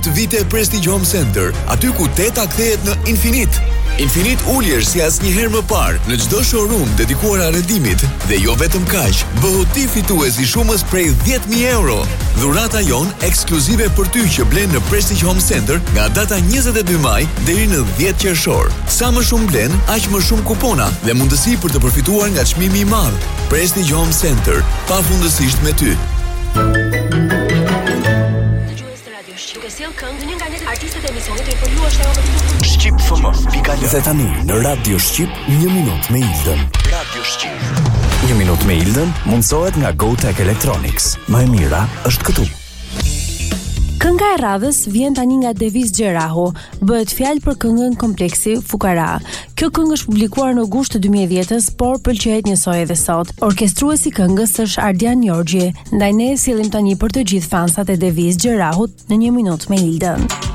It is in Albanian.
8 vite Prestige Home Center, aty ku teta kthehet në infinit. Infinit uljesh si asnjëherë më parë në çdo showroom dedikuar arrendimit dhe jo vetëm kaq, bëhu ti fitues i shumës prej 10.000 euro. Dhurata jon ekskluzive për ty që blen në Prestige Home Center nga data 22 maj deri në 10 qershor. Sa më shumë blen, aq më shumë kupona dhe mundësi për të përfituar nga çmimi i madh. Prestige Home Center, pafundësisht me ty. Shqip FM. Dhe tani në Radio Shqip 1 minutë me Ildën. Radio Shqip. 1 minutë me Ildën mundsohet nga GoTech Electronics. Më e mira është këtu. Kënga e radhës vjen tani nga Deviz Xherahu. Bëhet fjalë për këngën Kompleksi Fukara. Kjo këngë është publikuar në gusht të 2010-s, por pëlqejet njësoj edhe sot. Orkestruesi i këngës është Ardian Jorgji. Ndaj ne sillim tani për të gjithë fansat e Deviz Xherahut në 1 minutë me Ildën.